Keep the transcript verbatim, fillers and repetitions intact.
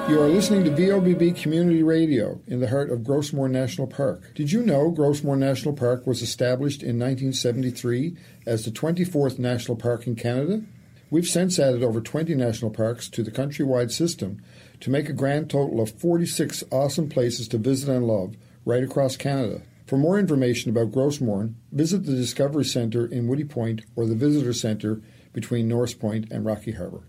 You are listening to V O B B Community Radio in the heart of Grossmoor National Park. Did you know Grossmoor National Park was established in nineteen seventy-three as the twenty-fourth national park in Canada? We've since added over twenty national parks to the countrywide system to make a grand total of forty-six awesome places to visit and love right across Canada. For more information about Grossmoor, visit the Discovery Centre in Woody Point or the Visitor Centre between Norris Point and Rocky Harbour.